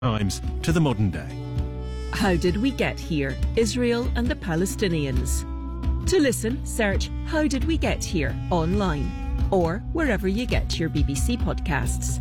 times to the modern day. How did we get here? Israel and the Palestinians. To listen, search How Did We Get Here online or wherever you get your BBC podcasts.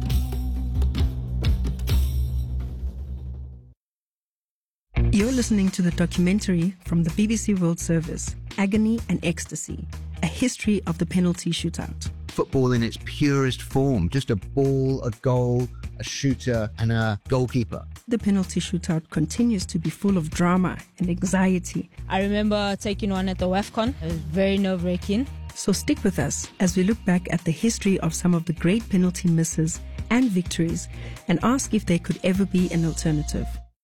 You're listening to the documentary from the BBC World Service, Agony and Ecstasy, a history of the penalty shootout. Football in its purest form, just a ball, a goal, a shooter and a goalkeeper. The penalty shootout continues to be full of drama and anxiety. I remember taking one at the WAFCON. It was very nerve-wracking. So stick with us as we look back at the history of some of the great penalty misses and victories and ask if there could ever be an alternative.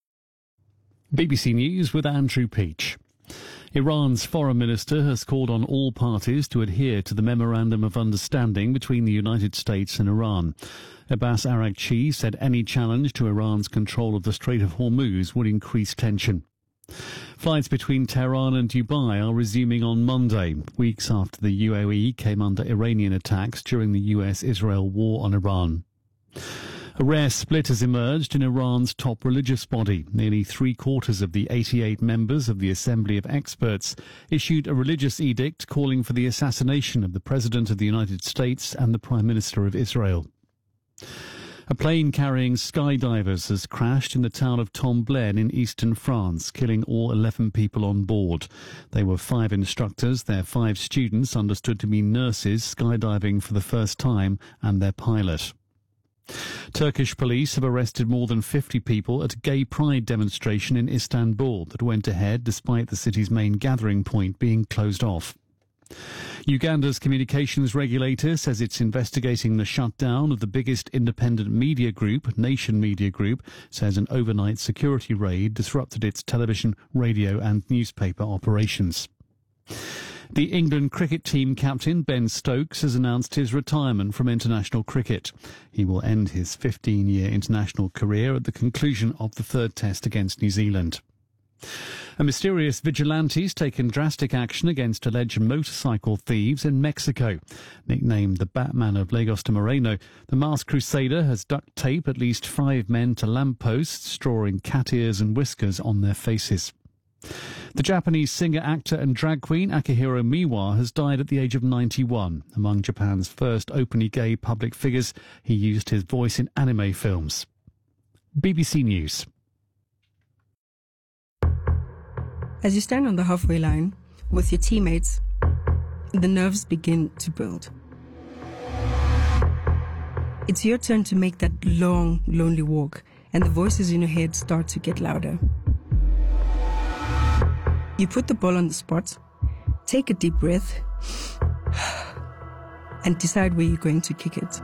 BBC News with Andrew Peach. Iran's foreign minister has called on all parties to adhere to the Memorandum of Understanding between the United States and Iran. Abbas Araghchi said any challenge to Iran's control of the Strait of Hormuz would increase tension. Flights between Tehran and Dubai are resuming on Monday, weeks after the UAE came under Iranian attacks during the US-Israel war on Iran. A rare split has emerged in Iran's top religious body. Nearly three-quarters of the 88 members of the Assembly of Experts issued a religious edict calling for the assassination of the President of the United States and the Prime Minister of Israel. A plane carrying skydivers has crashed in the town of Tomblaine in eastern France, killing all 11 people on board. They were 5 instructors, their 5 students understood to be nurses skydiving for the first time, and their pilot. Turkish police have arrested more than 50 people at a gay pride demonstration in Istanbul that went ahead despite the city's main gathering point being closed off. Uganda's communications regulator says it's investigating the shutdown of the biggest independent media group. Nation Media Group says an overnight security raid disrupted its television, radio and newspaper operations. The England cricket team captain Ben Stokes has announced his retirement from international cricket. He will end his 15-year international career at the conclusion of the third test against New Zealand. A mysterious vigilante's taken drastic action against alleged motorcycle thieves in Mexico. Nicknamed the Batman of Lagos de Moreno, the masked crusader has duct taped at least 5 men to lampposts, drawing cat ears and whiskers on their faces. The Japanese singer, actor and drag queen Akihiro Miwa has died at the age of 91. Among Japan's first openly gay public figures, he used his voice in anime films. BBC News. As you stand on the halfway line with your teammates, the nerves begin to build. It's your turn to make that long, lonely walk, and the voices in your head start to get louder. You put the ball on the spot, take a deep breath, and decide where you're going to kick it.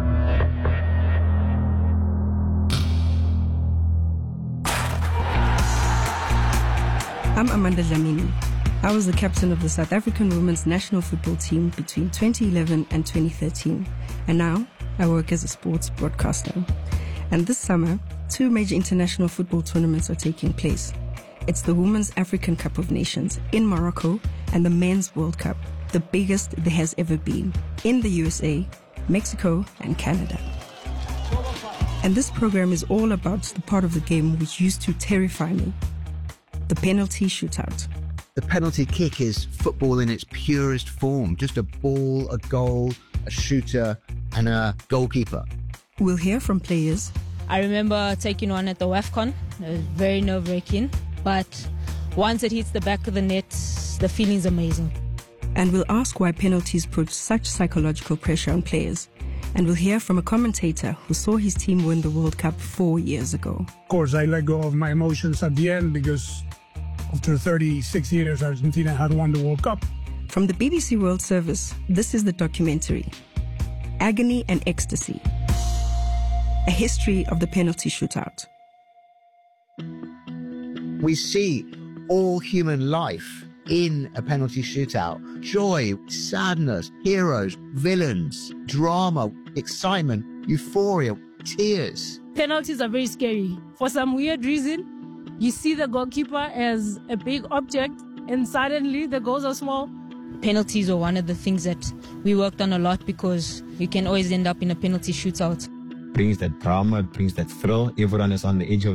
I'm Amanda Dlamini. I was the captain of the South African women's national football team between 2011 and 2013, and now I work as a sports broadcaster. And this summer, 2 major international football tournaments are taking place. It's the Women's African Cup of Nations in Morocco and the Men's World Cup, the biggest there has ever been, in the USA, Mexico and Canada. And this program is all about the part of the game which used to terrify me, the penalty shootout. The penalty kick is football in its purest form, just a ball, a goal, a shooter and a goalkeeper. We'll hear from players. I remember taking one at the WAFCON. It was very nerve-wracking, but once it hits the back of the net, the feeling's amazing. And we'll ask why penalties put such psychological pressure on players. And we'll hear from a commentator who saw his team win the World Cup 4 years ago. Of course, I let go of my emotions at the end because after 36 years, Argentina had won the World Cup. From the BBC World Service, this is the documentary, Agony and Ecstasy, a history of the penalty shootout. We see all human life in a penalty shootout. Joy, sadness, heroes, villains, drama, excitement, euphoria, tears. Penalties are very scary. For some weird reason, you see the goalkeeper as a big object and suddenly the goals are small. Penalties are one of the things that we worked on a lot because you can always end up in a penalty shootout. brings that drama, it brings that thrill. Everyone is on the edge of